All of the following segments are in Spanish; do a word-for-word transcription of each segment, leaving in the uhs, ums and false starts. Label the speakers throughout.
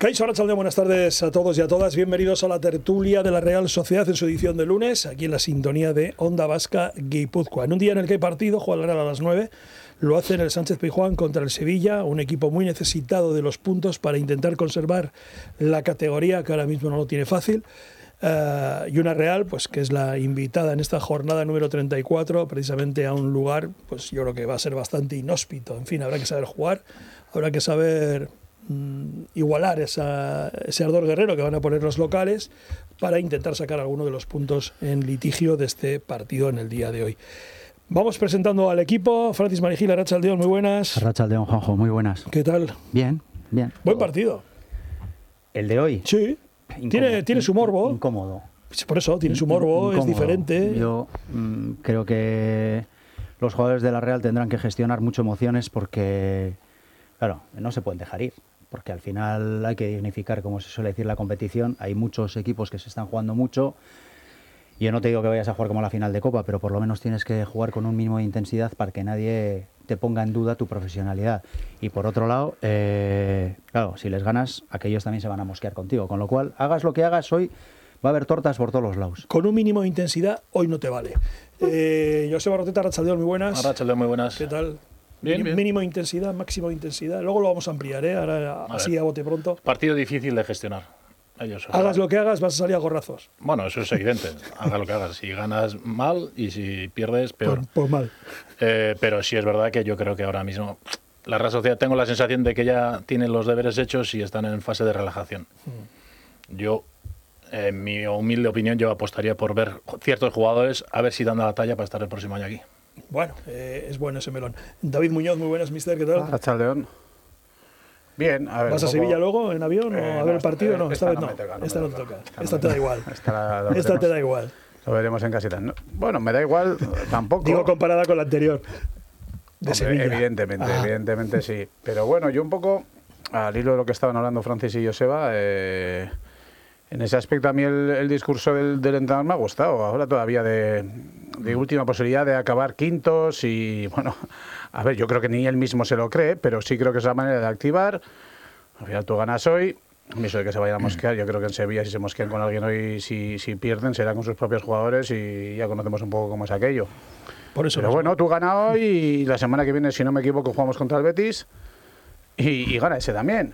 Speaker 1: Kaixo Arratsaldeon, buenas tardes a todos y a todas. Bienvenidos a la tertulia de la Real Sociedad en su edición de lunes, aquí en la sintonía de Onda Vasca Guipúzcoa. En un día en el que hay partido, juega el Real a las nueve, lo hace en el Sánchez Pizjuán contra el Sevilla, un equipo muy necesitado de los puntos para intentar conservar la categoría, que ahora mismo no lo tiene fácil. Uh, y una Real, pues que es la invitada en esta jornada número treinta y cuatro, precisamente a un lugar, pues yo creo que va a ser bastante inhóspito. En fin, habrá que saber jugar, habrá que saber mm, igualar esa, ese ardor guerrero que van a poner los locales para intentar sacar alguno de los puntos en litigio de este partido en el día de hoy. Vamos presentando al equipo. Francis Marigil, Arratsaldeon, muy buenas.
Speaker 2: Arratsaldeon, Juanjo, muy buenas.
Speaker 1: ¿Qué tal?
Speaker 2: Bien, bien.
Speaker 1: Buen partido.
Speaker 2: ¿El de hoy?
Speaker 1: Sí. Tiene, tiene su morbo.
Speaker 2: Incómodo.
Speaker 1: Por eso, tiene su morbo, incómodo. Es diferente.
Speaker 2: Yo mmm, creo que los jugadores de la Real tendrán que gestionar mucho emociones porque, claro, no se pueden dejar ir. Porque al final hay que dignificar, como se suele decir, la competición. Hay muchos equipos que se están jugando mucho. Yo no te digo que vayas a jugar como la final de Copa, pero por lo menos tienes que jugar con un mínimo de intensidad para que nadie te ponga en duda tu profesionalidad. Y por otro lado, eh, claro, si les ganas, aquellos también se van a mosquear contigo. Con lo cual, hagas lo que hagas, hoy va a haber tortas por todos los lados.
Speaker 1: Con un mínimo de intensidad, hoy no te vale. Eh, Joseba Roteta, Arratsaldeon, muy buenas.
Speaker 3: Arratsaldeon, muy buenas.
Speaker 1: ¿Qué tal?
Speaker 3: Bien, bien.
Speaker 1: Mínimo de intensidad, máximo de intensidad. Luego lo vamos a ampliar, ¿eh? Ahora, a así ver. A bote pronto.
Speaker 3: Partido difícil de gestionar. Ellos,
Speaker 1: hagas lo que hagas, vas a salir a gorrazos.
Speaker 3: Bueno, eso es evidente. Haga lo que hagas. Si ganas, mal, y si pierdes, peor.
Speaker 1: Pues, pues mal.
Speaker 3: Eh, pero sí es verdad que yo creo que ahora mismo la Real Sociedad, tengo la sensación de que ya tienen los deberes hechos y están en fase de relajación. Hmm. Yo, en mi humilde opinión, yo apostaría por ver ciertos jugadores a ver si dan la talla para estar el próximo año aquí.
Speaker 1: Bueno, eh, es bueno ese melón. David Muñoz, muy buenas, mister, ¿qué tal?
Speaker 4: Arratsaldeon. Bien, a ver.
Speaker 1: ¿Vas a
Speaker 4: poco...
Speaker 1: Sevilla luego en avión
Speaker 4: eh,
Speaker 1: o a ver
Speaker 4: no,
Speaker 1: el partido? No, esta, esta vez no.
Speaker 4: Toca, no
Speaker 1: esta no te
Speaker 4: toca.
Speaker 1: toca.
Speaker 4: Esta,
Speaker 1: esta
Speaker 4: no
Speaker 1: te da igual.
Speaker 4: Esta, la, la
Speaker 1: esta te da igual.
Speaker 4: Lo veremos en casita. No, bueno, me da igual tampoco.
Speaker 1: Digo comparada con la anterior. De
Speaker 4: Hombre,
Speaker 1: Sevilla.
Speaker 4: Evidentemente,
Speaker 1: ah.
Speaker 4: evidentemente sí. Pero bueno, yo un poco, al hilo de lo que estaban hablando Francis y Joseba, eh, en ese aspecto a mí el, el discurso del, del entrenador me ha gustado. Ahora todavía de, de última posibilidad de acabar quintos y bueno, a ver, yo creo que ni él mismo se lo cree, pero sí creo que es la manera de activar. Al final tú ganas hoy, eso de que se vayan a mosquear, yo creo que en Sevilla si se mosquean con alguien hoy, si, si pierden será con sus propios jugadores y ya conocemos un poco cómo es aquello.
Speaker 1: Por eso
Speaker 4: Pero
Speaker 1: no
Speaker 4: bueno, tú ganas hoy y la semana que viene, si no me equivoco, jugamos contra el Betis y, y gana ese también.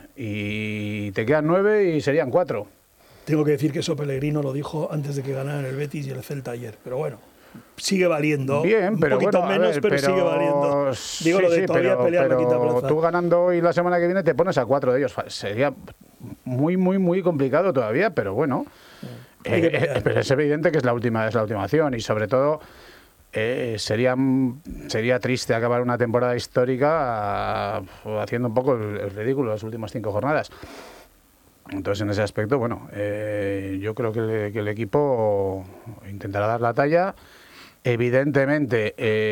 Speaker 4: Y te quedan nueve y serían cuatro.
Speaker 1: Tengo que decir que eso Pellegrino lo dijo antes de que ganaran el Betis y el Celta ayer, pero bueno. Sigue valiendo.
Speaker 4: Bien, pero
Speaker 1: un poquito
Speaker 4: bueno,
Speaker 1: menos,
Speaker 4: ver,
Speaker 1: pero, pero sigue valiendo. Digo
Speaker 4: sí,
Speaker 1: lo de
Speaker 4: sí,
Speaker 1: todavía
Speaker 4: pero,
Speaker 1: pelear
Speaker 4: pero
Speaker 1: la quinta plaza.
Speaker 4: Tú ganando hoy la semana que viene te pones a cuatro de ellos. Sería muy, muy, muy complicado todavía, pero bueno. Sí, eh, eh, pero es evidente que es la última, es la última acción y sobre todo eh, sería, sería triste acabar una temporada histórica uh, haciendo un poco el, el ridículo las últimas cinco jornadas. Entonces, en ese aspecto, bueno, eh, yo creo que, le, que el equipo intentará dar la talla. Evidentemente,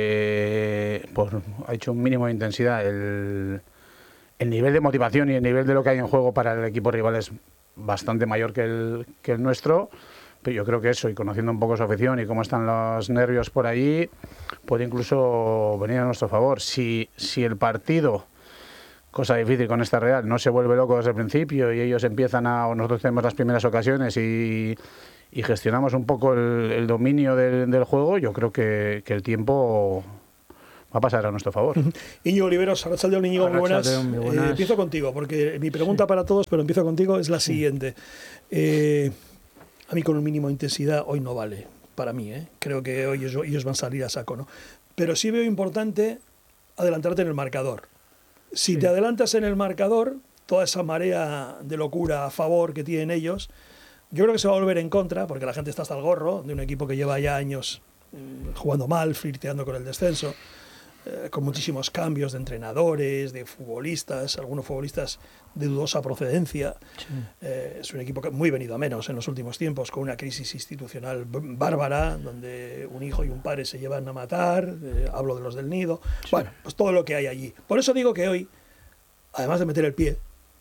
Speaker 4: eh, pues, ha hecho un mínimo de intensidad. El, el nivel de motivación y el nivel de lo que hay en juego para el equipo rival es bastante mayor que el, que el nuestro. Pero yo creo que eso, y conociendo un poco su afición y cómo están los nervios por allí, puede incluso venir a nuestro favor. Si, si el partido, cosa difícil con esta Real, no se vuelve loco desde el principio y ellos empiezan a, o nosotros tenemos las primeras ocasiones y... y gestionamos un poco el, el dominio del, del juego, yo creo que, que el tiempo va a pasar a nuestro favor.
Speaker 1: Íñigo Oliveros, Arratsaldeon, Íñigo, muy buenas.
Speaker 2: Muy buenas.
Speaker 1: Eh, empiezo contigo, porque mi pregunta para todos, pero empiezo contigo, es la siguiente. Eh, a mí con un mínimo de intensidad hoy no vale, para mí, ¿eh? Creo que hoy ellos, ellos van a salir a saco, ¿no? Pero sí veo importante adelantarte en el marcador. Si sí. te adelantas en el marcador, toda esa marea de locura a favor que tienen ellos, yo creo que se va a volver en contra, porque la gente está hasta el gorro de un equipo que lleva ya años eh, jugando mal, flirteando con el descenso, eh, con muchísimos cambios de entrenadores, de futbolistas, algunos futbolistas de dudosa procedencia. Sí. Eh, es un equipo que muy venido a menos en los últimos tiempos, con una crisis institucional bárbara, donde un hijo y un padre se llevan a matar, eh, hablo de los del Nido, sí. Bueno, pues todo lo que hay allí. Por eso digo que hoy, además de meter el pie,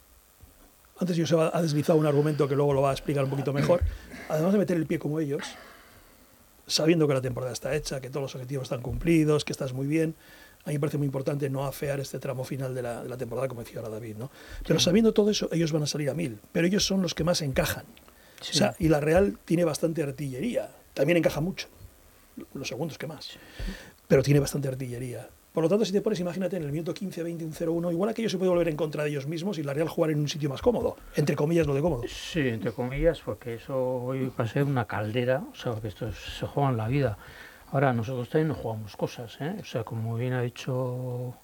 Speaker 1: antes Joseba ha deslizado un argumento que luego lo va a explicar un poquito mejor. Además de meter el pie como ellos, sabiendo que la temporada está hecha, que todos los objetivos están cumplidos, que estás muy bien, A mí me parece muy importante no afear este tramo final de la, de la temporada, como decía ahora David, ¿no? Pero sí. Sabiendo todo eso, ellos van a salir a mil, pero ellos son los que más encajan. Sí. O sea, y la Real tiene bastante artillería, también encaja mucho, los segundos que más, sí. Pero tiene bastante artillería. Por lo tanto, si te pones, imagínate, en el minuto quince, veinte, un cero uno, igual aquello se puede volver en contra de ellos mismos y la Real jugar en un sitio más cómodo, entre comillas lo de cómodo.
Speaker 5: Sí, entre comillas, porque eso hoy va a ser una caldera, o sea, que esto se juega en la vida. Ahora, nosotros también nos jugamos cosas, ¿eh? O sea, como bien ha dicho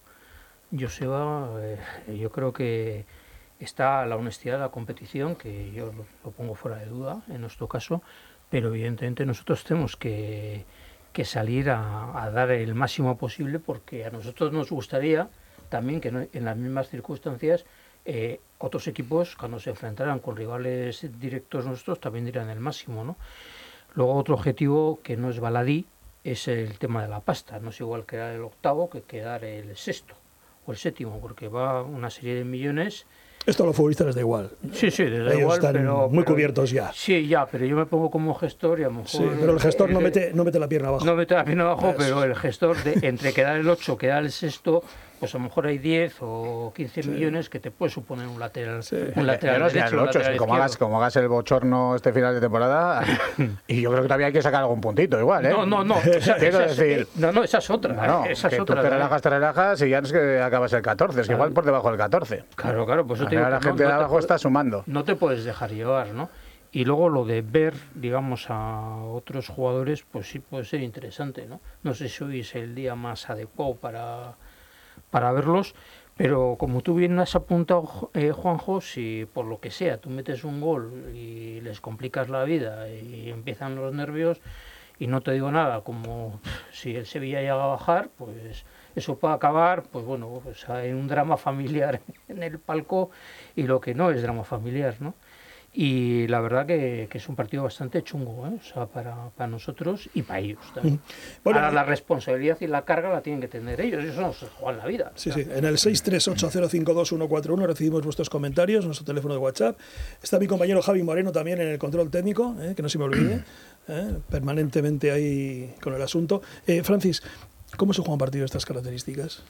Speaker 5: Joseba, eh, yo creo que está la honestidad de la competición, que yo lo, lo pongo fuera de duda en nuestro caso, pero evidentemente nosotros tenemos que... que salir a, a dar el máximo posible, porque a nosotros nos gustaría también que no, en las mismas circunstancias eh, otros equipos, cuando se enfrentaran con rivales directos nuestros, también dieran el máximo, ¿no? Luego otro objetivo que no es baladí es el tema de la pasta. No es igual quedar el octavo que quedar el sexto o el séptimo, porque va una serie de millones.
Speaker 1: Esto a los futbolistas les da igual.
Speaker 5: Sí, sí, les da
Speaker 1: Ellos
Speaker 5: igual,
Speaker 1: están
Speaker 5: pero,
Speaker 1: muy
Speaker 5: pero,
Speaker 1: cubiertos ya.
Speaker 5: Sí, ya, pero yo me pongo como gestor y a lo mejor...
Speaker 1: Sí, pero el gestor el, no, mete, no mete la pierna abajo.
Speaker 5: No mete la pierna abajo, es... pero el gestor, de, entre quedar el ocho, quedar el sexto, pues a lo mejor hay diez o quince sí. millones que te puede suponer un lateral, sí. un lateral
Speaker 4: eh,
Speaker 5: derecho,
Speaker 4: el ocho,
Speaker 5: un lateral
Speaker 4: como hagas, como hagas el bochorno este final de temporada, y yo creo que todavía hay que sacar algún puntito igual, ¿eh?
Speaker 5: No, no, no. Esa,
Speaker 4: Quiero
Speaker 5: esa,
Speaker 4: decir...
Speaker 5: No, no, esa es otra.
Speaker 4: No,
Speaker 5: esa
Speaker 4: que
Speaker 5: es
Speaker 4: tú
Speaker 5: otra,
Speaker 4: te relajas, te relajas y ya no es que acabas el catorce, es que claro. Igual por debajo del catorce.
Speaker 5: Claro, claro, pues eso te digo,
Speaker 4: la
Speaker 5: no,
Speaker 4: gente
Speaker 5: no
Speaker 4: de abajo
Speaker 5: puede,
Speaker 4: está sumando.
Speaker 5: No te puedes dejar llevar, ¿no? Y luego lo de ver, digamos, a otros jugadores, pues sí puede ser interesante, ¿no? No sé si hoy es el día más adecuado para, para verlos, pero como tú bien has apuntado, eh, Juanjo, si por lo que sea tú metes un gol y les complicas la vida y empiezan los nervios, y no te digo nada, como si el Sevilla llega a bajar, pues eso puede acabar, pues bueno, pues hay un drama familiar en el palco y lo que no es drama familiar, ¿no? Y la verdad que, que es un partido bastante chungo, ¿eh? O sea, para, para nosotros y para ellos también. Bueno, ahora la responsabilidad y la carga la tienen que tener ellos, eso no se juega en la vida.
Speaker 1: Sí,
Speaker 5: o sea.
Speaker 1: sí, en el seis tres ocho cero cinco dos uno cuatro uno recibimos vuestros comentarios, nuestro teléfono de WhatsApp. Está mi compañero Javi Moreno también en el control técnico, ¿eh? Que no se me olvide, ¿eh? Permanentemente ahí con el asunto. Eh, Francis, ¿cómo se juega un partido de estas características?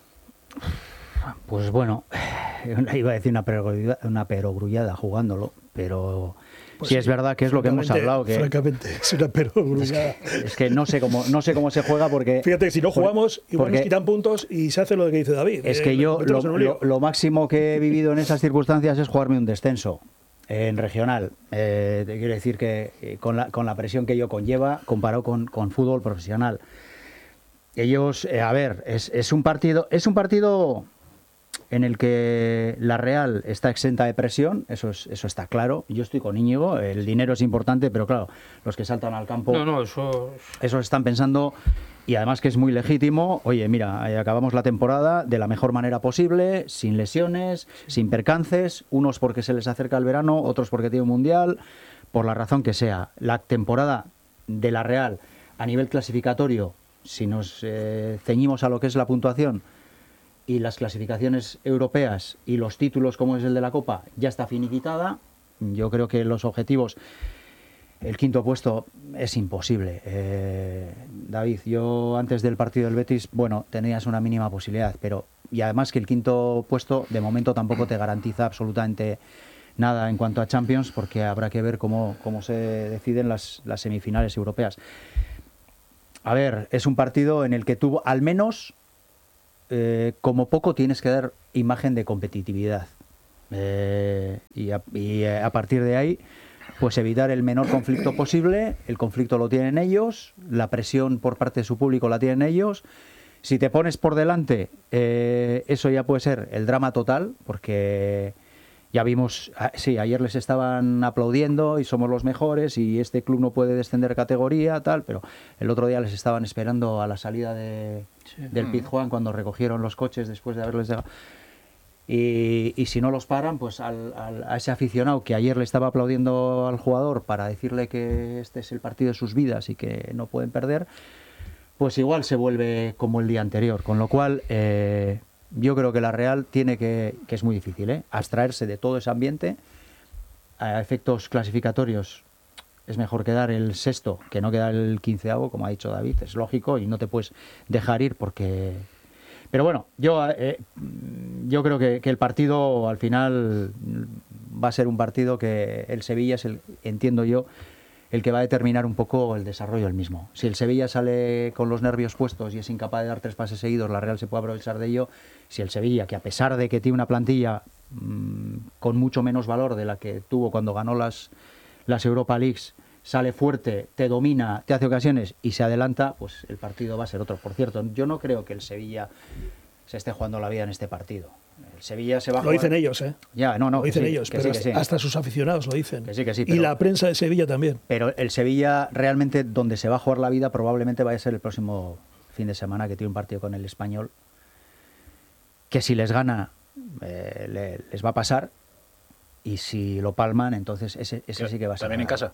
Speaker 2: Pues bueno, iba a decir una perogrullada, una perogrullada jugándolo, pero pues sí, sí es verdad que es lo que hemos hablado. Que
Speaker 1: francamente, es una perogrullada.
Speaker 2: Es que, es que no sé cómo no sé cómo se juega porque...
Speaker 1: Fíjate que si no jugamos, igual porque, nos quitan puntos y se hace lo que dice David.
Speaker 2: Es que eh, yo lo, lo, lo máximo que he vivido en esas circunstancias es jugarme un descenso en regional. Eh, te quiero decir que eh, con, la, con la presión que ello conlleva, comparado con, con fútbol profesional. Ellos, eh, a ver, es, es un partido... Es un partido en el que la Real está exenta de presión, eso es, eso está claro. Yo estoy con Íñigo, el dinero es importante, pero claro, los que saltan al campo,
Speaker 5: no, no, eso...
Speaker 2: eso están pensando, y además que es muy legítimo. Oye, mira, acabamos la temporada de la mejor manera posible, sin lesiones, sin percances, unos porque se les acerca el verano, otros porque tiene un mundial, por la razón que sea. La temporada de la Real a nivel clasificatorio, si nos eh, ceñimos a lo que es la puntuación, y las clasificaciones europeas y los títulos como es el de la Copa ya está finiquitada. Yo creo que los objetivos, el quinto puesto es imposible. Eh, David, yo antes del partido del Betis, bueno, tenías una mínima posibilidad, pero y además que el quinto puesto de momento tampoco te garantiza absolutamente nada en cuanto a Champions, porque habrá que ver cómo, cómo se deciden las, las semifinales europeas. A ver, es un partido en el que tú al menos... Eh, como poco tienes que dar imagen de competitividad eh, y, a, y a partir de ahí pues evitar el menor conflicto posible. El conflicto lo tienen ellos, la presión por parte de su público la tienen ellos. Si te pones por delante, eh, eso ya puede ser el drama total, porque ya vimos, sí, ayer les estaban aplaudiendo y somos los mejores y este club no puede descender categoría, tal, pero el otro día les estaban esperando a la salida de, sí. del Pizjuán cuando recogieron los coches después de haberles dejado. Y, y si no los paran, pues al, al, a ese aficionado que ayer le estaba aplaudiendo al jugador para decirle que este es el partido de sus vidas y que no pueden perder, pues igual se vuelve como el día anterior, con lo cual... Eh, yo creo que la Real tiene que, que es muy difícil, ¿eh? abstraerse de todo ese ambiente. A efectos clasificatorios es mejor quedar el sexto que no quedar el quinceavo, como ha dicho David, es lógico, y no te puedes dejar ir porque Pero bueno, yo, eh, yo creo que, que el partido al final va a ser un partido que el Sevilla es el, entiendo yo, el que va a determinar un poco el desarrollo del mismo. Si el Sevilla sale con los nervios puestos y es incapaz de dar tres pases seguidos, la Real se puede aprovechar de ello. Si el Sevilla, que a pesar de que tiene una plantilla mmm, con mucho menos valor de la que tuvo cuando ganó las, las Europa Leagues, sale fuerte, te domina, te hace ocasiones y se adelanta, pues el partido va a ser otro. Por cierto, yo no creo que el Sevilla se esté jugando la vida en este partido. El Sevilla se va a
Speaker 1: Lo
Speaker 2: jugar...
Speaker 1: dicen ellos, ¿eh?
Speaker 2: Ya, no, no,
Speaker 1: lo dicen
Speaker 2: sí,
Speaker 1: ellos,
Speaker 2: que
Speaker 1: pero
Speaker 2: sí, que
Speaker 1: hasta,
Speaker 2: sí.
Speaker 1: hasta sus aficionados lo dicen.
Speaker 2: Que sí, que sí,
Speaker 1: y
Speaker 2: pero...
Speaker 1: la prensa de Sevilla también.
Speaker 2: Pero el Sevilla realmente donde se va a jugar la vida probablemente vaya a ser el próximo fin de semana, que tiene un partido con el Español, que si les gana eh, le, les va a pasar, y si lo palman, entonces ese, ese sí que va a ser...
Speaker 3: ¿También en casa?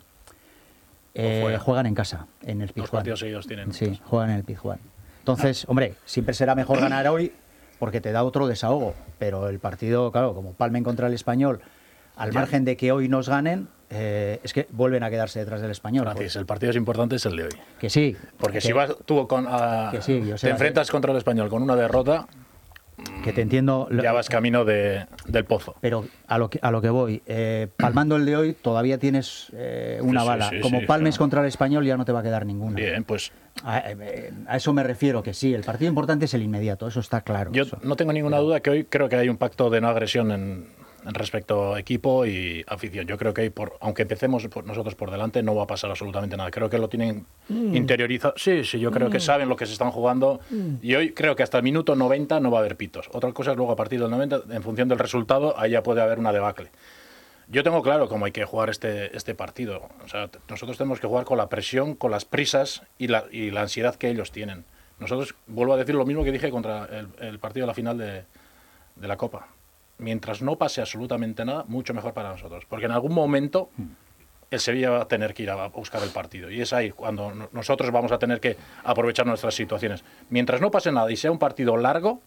Speaker 2: Eh, juegan en casa, en el Pizjuán.
Speaker 3: Los partidos seguidos tienen.
Speaker 2: Sí, juegan en el Pizjuán. Entonces, ah. hombre, siempre será mejor ganar hoy porque te da otro desahogo, pero el partido, claro, como palmen contra el Español, al ya. margen de que hoy nos ganen, eh, es que vuelven a quedarse detrás del Español.
Speaker 3: Francis, pues. El partido es importante, es el de hoy.
Speaker 2: Que sí.
Speaker 3: Porque
Speaker 2: que,
Speaker 3: si vas tú con, a,
Speaker 2: que sí, yo sé,
Speaker 3: te enfrentas que... contra el Español con una derrota...
Speaker 2: Que te entiendo.
Speaker 3: Ya vas camino de, del pozo.
Speaker 2: Pero a lo que, a lo que voy, eh, palmando el de hoy, todavía tienes eh, una sí, bala. Sí, sí, Como sí, palmes claro. contra el Español, ya no te va a quedar ninguna.
Speaker 3: Bien, pues.
Speaker 2: A, a eso me refiero, que sí, el partido importante es el inmediato, eso está claro.
Speaker 3: Yo
Speaker 2: eso.
Speaker 3: no tengo ninguna duda que hoy creo que hay un pacto de no agresión en, en respecto a equipo y afición. Yo creo que, hay por, aunque empecemos por nosotros por delante, no va a pasar absolutamente nada. Creo que lo tienen mm. interiorizado. Sí, sí, yo creo mm. que saben lo que se están jugando. Mm. Y hoy creo que hasta el minuto noventa no va a haber pitos. Otra cosa es luego a partir del noventa, en función del resultado, ahí ya puede haber una debacle. Yo tengo claro cómo hay que jugar este, este partido. O sea, nosotros tenemos que jugar con la presión, con las prisas y la, y la ansiedad que ellos tienen. Nosotros, vuelvo a decir lo mismo que dije contra el, el partido de la final de, de la Copa. Mientras no pase absolutamente nada, mucho mejor para nosotros. Porque en algún momento el Sevilla va a tener que ir a buscar el partido. Y es ahí cuando nosotros vamos a tener que aprovechar nuestras situaciones. Mientras no pase nada y sea un partido largo,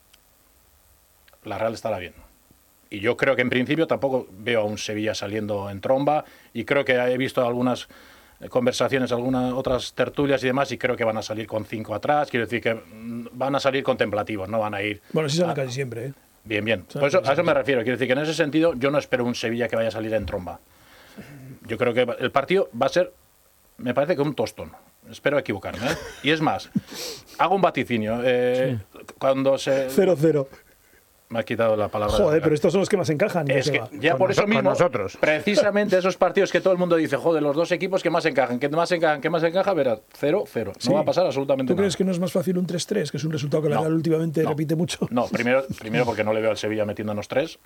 Speaker 3: la Real estará bien. Y yo creo que en principio tampoco veo a un Sevilla saliendo en tromba. Y creo que he visto algunas conversaciones, algunas otras tertulias y demás, y creo que van a salir con cinco atrás. Quiero decir que van a salir contemplativos, no van a ir...
Speaker 1: Bueno, sí salen
Speaker 3: a...
Speaker 1: casi siempre, ¿eh?
Speaker 3: Bien, bien. Por eso, a eso me refiero. Quiero decir que en ese sentido yo no espero un Sevilla que vaya a salir en tromba. Yo creo que el partido va a ser, me parece que un tostón. Espero equivocarme, ¿eh? Y es más, hago un vaticinio. Eh, sí. Cuando se...
Speaker 1: Cero, cero.
Speaker 3: Me has quitado la palabra.
Speaker 1: Joder, pero estos son los que más encajan.
Speaker 3: Es que ya por eso mismo, nosotros. Precisamente esos partidos que todo el mundo dice, joder, los dos equipos que más encajan, que más encajan, que más encaja, verás, cero, cero. No sí. va a pasar absolutamente
Speaker 1: nada. ¿Tú crees
Speaker 3: nada.
Speaker 1: que no es más fácil un tres tres, que es un resultado que la Real no, últimamente no, repite mucho?
Speaker 3: No, primero, primero porque no le veo al Sevilla metiéndonos tres.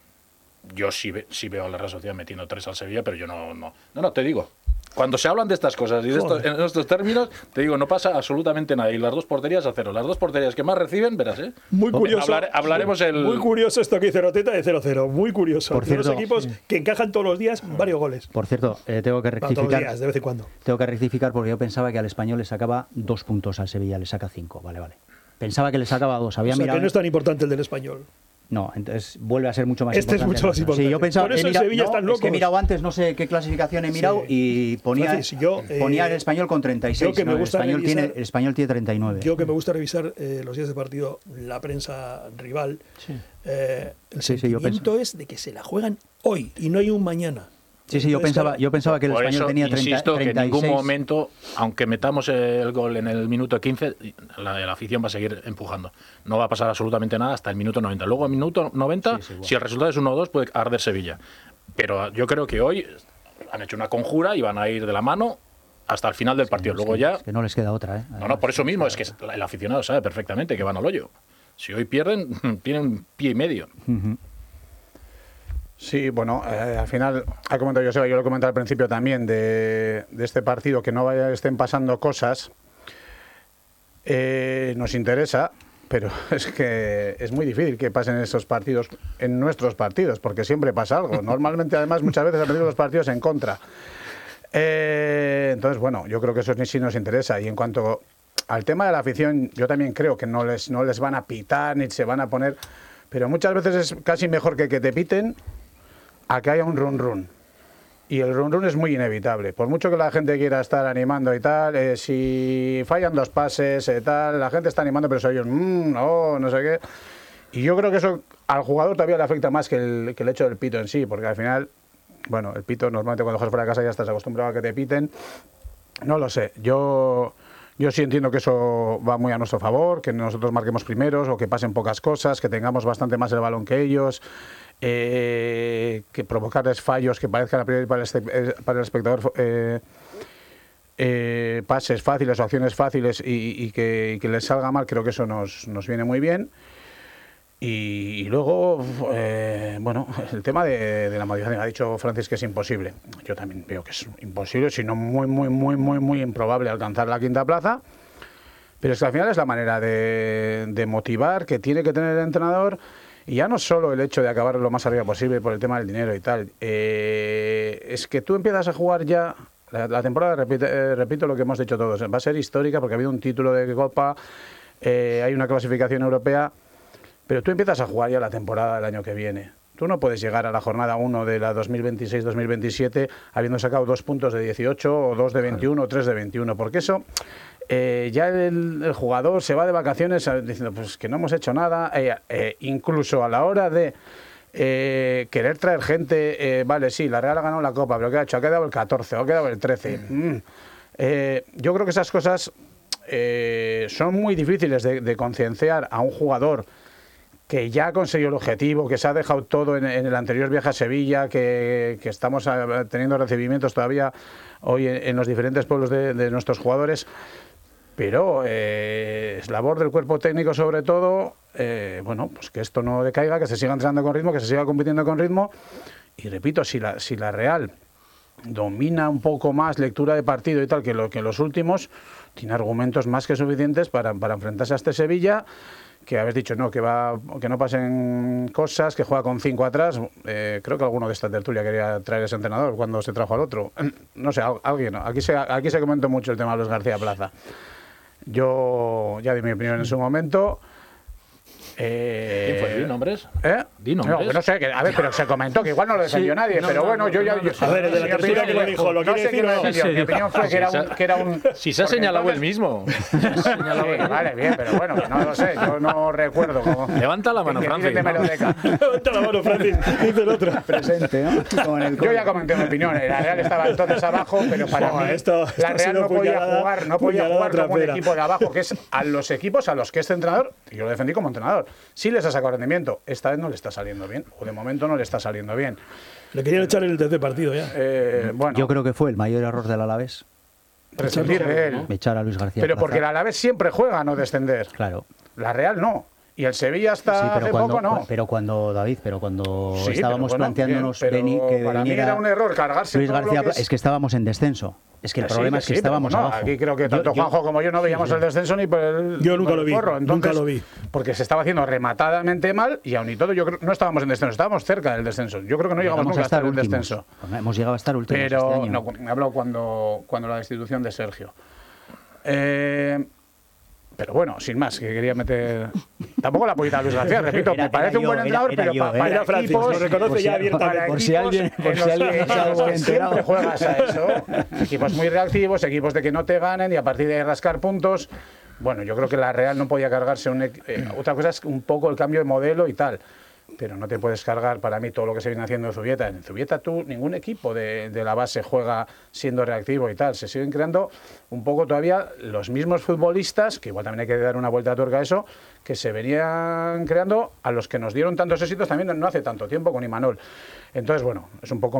Speaker 3: Yo sí, ve, sí veo a la Real Sociedad metiendo tres al Sevilla, pero yo no, no. No, no, te digo. Cuando se hablan de estas cosas y de estos, en estos términos, te digo, no pasa absolutamente nada. Y las dos porterías a cero. Las dos porterías que más reciben, verás, ¿eh?
Speaker 1: Muy curioso.
Speaker 3: Hablar, hablaremos el...
Speaker 1: Muy curioso esto que dice Roteta de cero cero. Muy curioso.
Speaker 2: Por cierto,
Speaker 1: los equipos sí. que encajan todos los días varios goles.
Speaker 2: Por cierto, eh, tengo que rectificar.
Speaker 1: No, todos los días, de vez en cuando.
Speaker 2: Tengo que rectificar porque yo pensaba que al Español le sacaba dos puntos, al Sevilla le saca cinco. Vale, vale. Pensaba que le sacaba dos. Había
Speaker 1: o sea,
Speaker 2: mirado...
Speaker 1: que no es tan importante el del Español.
Speaker 2: No, entonces vuelve a ser mucho más
Speaker 1: este
Speaker 2: importante.
Speaker 1: Este es mucho más importante.
Speaker 2: Sí, yo pensaba,
Speaker 1: Por eso
Speaker 2: mira,
Speaker 1: en Sevilla
Speaker 2: no,
Speaker 1: están locos.
Speaker 2: Es que he mirado antes, no sé qué clasificación he mirado, sí. y ponía,
Speaker 1: Francis, yo, eh,
Speaker 2: ponía el Español con treinta y seis.
Speaker 1: Yo que me
Speaker 2: no,
Speaker 1: gusta
Speaker 2: el, español
Speaker 1: revisar,
Speaker 2: tiene, el Español tiene treinta y nueve.
Speaker 1: Yo que me gusta revisar eh, los días de partido, la prensa rival,
Speaker 2: sí.
Speaker 1: eh, el
Speaker 2: sí, sí,
Speaker 1: sentimiento es de que se la juegan hoy y no hay un mañana.
Speaker 2: Sí, sí, yo pensaba, yo pensaba que el
Speaker 3: Por
Speaker 2: Español
Speaker 3: eso,
Speaker 2: tenía treinta,
Speaker 3: insisto
Speaker 2: treinta y seis.
Speaker 3: Que en ningún momento, aunque metamos el gol en el minuto quince, la, la afición va a seguir empujando. No va a pasar absolutamente nada hasta el minuto noventa. Luego, al minuto noventa, sí, sí, bueno. si el resultado es uno o dos, puede arder Sevilla. Pero yo creo que hoy han hecho una conjura y van a ir de la mano hasta el final del
Speaker 2: sí,
Speaker 3: partido.
Speaker 2: Es
Speaker 3: Luego
Speaker 2: que,
Speaker 3: ya...
Speaker 2: Es que no les queda otra, ¿eh?
Speaker 3: No, no, por eso mismo, es que el aficionado sabe perfectamente que van al hoyo. Si hoy pierden, tienen pie y medio.
Speaker 2: Uh-huh.
Speaker 4: Sí, bueno, eh, al final, ha comentado Joseba, yo lo he comentado al principio también, de, de este partido, que no vaya, estén pasando cosas, eh, nos interesa, pero es que es muy difícil que pasen esos partidos en nuestros partidos, porque siempre pasa algo. Normalmente, además, muchas veces han perdido los partidos en contra. Eh, entonces, bueno, yo creo que eso sí nos interesa. Y en cuanto al tema de la afición, yo también creo que no les, no les van a pitar ni se van a poner... Pero muchas veces es casi mejor que, que te piten a que haya un run run. y el run run es muy inevitable. Por mucho que la gente quiera estar animando y tal, eh, si fallan dos pases y eh, tal, la gente está animando, pero soy ellos, mmm, no, no sé qué. Y yo creo que eso al jugador todavía le afecta más que el, que el hecho del pito en sí, porque al final, bueno, el pito normalmente cuando juegas fuera de casa ya estás acostumbrado a que te piten. No lo sé, yo... Yo sí entiendo que eso va muy a nuestro favor, que nosotros marquemos primeros o que pasen pocas cosas, que tengamos bastante más el balón que ellos, eh, que provocarles fallos que parezcan a priori para el, este, para el espectador eh, eh, pases fáciles o acciones fáciles y, y, que, y que les salga mal, creo que eso nos, nos viene muy bien. Y, y luego, eh, bueno, el tema de, de la modificación. Ha dicho Francis que es imposible. Yo también veo que es imposible, sino muy, muy, muy, muy, muy improbable alcanzar la quinta plaza. Pero es que al final es la manera de, de motivar que tiene que tener el entrenador. Y ya no solo el hecho de acabar lo más arriba posible por el tema del dinero y tal. Eh, es que tú empiezas a jugar ya... La, la temporada, repite, eh, repito lo que hemos dicho todos, va a ser histórica porque ha habido un título de Copa, eh, hay una clasificación europea... Pero tú empiezas a jugar ya la temporada del año que viene. Tú no puedes llegar a la jornada uno de la dos mil veintiséis dos mil veintisiete habiendo sacado dos puntos de dieciocho o dos de veintiuno o tres de veintiuno, porque eso eh, ya el, el jugador se va de vacaciones diciendo pues que no hemos hecho nada, eh, eh, incluso a la hora de eh, querer traer gente, eh, vale, sí, la Real ha ganado la Copa, pero ¿qué ha hecho? Ha quedado el catorce o ha quedado el trece. Mm. Eh, yo creo que esas cosas eh, son muy difíciles de, de concienciar a un jugador que ya ha conseguido el objetivo, que se ha dejado todo en, en el anterior viaje a Sevilla, que, que estamos a, teniendo recibimientos todavía hoy en, en los diferentes pueblos de, de nuestros jugadores, pero eh, es labor del cuerpo técnico sobre todo, eh, bueno, pues que esto no decaiga, que se siga entrenando con ritmo, que se siga compitiendo con ritmo, y repito, si la, si la Real domina un poco más lectura de partido y tal que, lo, que los últimos, tiene argumentos más que suficientes para, para enfrentarse a este Sevilla, que habéis dicho no que va que no pasen cosas, que juega con cinco atrás. Eh, creo que alguno de esta tertulia quería traer ese entrenador cuando se trajo al otro. No sé, alguien. Aquí se, aquí se comentó mucho el tema de Luis García Plaza. Yo ya di mi opinión en su momento.
Speaker 3: Eh, ¿Quién fue? ¿Di nombres?
Speaker 4: ¿Eh?
Speaker 3: ¿Di nombres?
Speaker 4: No, no sé, que, a ver, pero se comentó que igual no lo defendió sí, nadie, no, pero no, bueno, no, yo ya... Yo,
Speaker 1: a ver, el de la tertulia que lo dijo, ¿lo quiere decir o no?
Speaker 4: Sí, mi opinión fue que era un... Que era un
Speaker 3: si se ha señalado él mismo.
Speaker 4: Sí, vale, bien, pero bueno, no lo sé, yo no recuerdo cómo...
Speaker 3: Levanta la mano, Francis. ¿No?
Speaker 1: Levanta la mano, Francis, dice el otro.
Speaker 2: Presente, ¿no? Con el
Speaker 4: yo ya comenté mi opinión, la Real estaba entonces abajo, pero para oh, mí esto, esto la Real no podía puñalada, jugar, no podía jugar como un equipo de abajo, que es a los equipos a los que este entrenador, y yo lo defendí como entrenador, sí les ha sacado rendimiento, esta vez no le está saliendo bien, o de momento no le está saliendo bien.
Speaker 1: Le querían echar en el tercer partido ya.
Speaker 4: Eh, bueno.
Speaker 2: Yo creo que fue el mayor error del Alavés.
Speaker 4: Prescindir de él.
Speaker 2: Echar a Luis García
Speaker 4: Pero
Speaker 2: Plaza.
Speaker 4: porque el Alavés siempre juega a no descender.
Speaker 2: Claro.
Speaker 4: La Real no. Y el Sevilla hasta
Speaker 2: sí, pero
Speaker 4: hace
Speaker 2: cuando,
Speaker 4: poco no.
Speaker 2: Pero cuando, David, pero cuando
Speaker 4: sí,
Speaker 2: estábamos
Speaker 4: pero bueno,
Speaker 2: planteándonos
Speaker 4: bien, pero
Speaker 2: veni, que
Speaker 4: para
Speaker 2: viniera
Speaker 4: mí era un error cargarse
Speaker 2: Luis
Speaker 4: todo
Speaker 2: García
Speaker 4: lo que es...
Speaker 2: es que estábamos en descenso. Es que el
Speaker 4: sí,
Speaker 2: problema
Speaker 4: que
Speaker 2: es que
Speaker 4: sí,
Speaker 2: estábamos
Speaker 4: no,
Speaker 2: abajo.
Speaker 4: Aquí creo que tanto
Speaker 2: yo,
Speaker 4: Juanjo
Speaker 2: yo,
Speaker 4: como yo no veíamos sí, sí. el descenso ni por el
Speaker 1: Yo nunca
Speaker 4: por
Speaker 1: lo
Speaker 4: el
Speaker 1: vi,
Speaker 4: porro. Entonces,
Speaker 1: nunca lo vi.
Speaker 4: Porque se estaba haciendo rematadamente mal y aun y todo yo creo no estábamos en descenso, estábamos cerca del descenso. Yo creo que no llegamos, llegamos nunca a estar en descenso.
Speaker 2: Bueno, hemos llegado a estar últimos
Speaker 4: Pero
Speaker 2: este año.
Speaker 4: no, hablo cuando, cuando la destitución de Sergio. Eh... Pero bueno, sin más, que quería meter... Tampoco la pollita a Luis García, repito,
Speaker 2: era,
Speaker 4: me parece
Speaker 2: yo,
Speaker 4: un buen entrenador,
Speaker 2: era, era
Speaker 4: pero
Speaker 2: yo,
Speaker 4: pa, para
Speaker 1: era Francis,
Speaker 4: equipos...
Speaker 1: lo reconoce
Speaker 2: por
Speaker 1: ya
Speaker 2: si,
Speaker 1: abiertamente.
Speaker 2: por si alguien, por si alguien
Speaker 4: no
Speaker 2: algo enterado.
Speaker 4: Siempre juegas a eso. Equipos muy reactivos, equipos de que no te ganen y a partir de rascar puntos. Bueno, yo creo que la Real no podía cargarse un... Eh, otra cosa es un poco el cambio de modelo y tal. Pero no te puedes cargar, para mí, todo lo que se viene haciendo en Zubieta. En Zubieta tú, ningún equipo de, de la base juega siendo reactivo y tal. Se siguen creando un poco todavía los mismos futbolistas, que igual también hay que dar una vuelta de tuerca a eso, que se venían creando a los que nos dieron tantos éxitos también no hace tanto tiempo con Imanol. Entonces, bueno, es un poco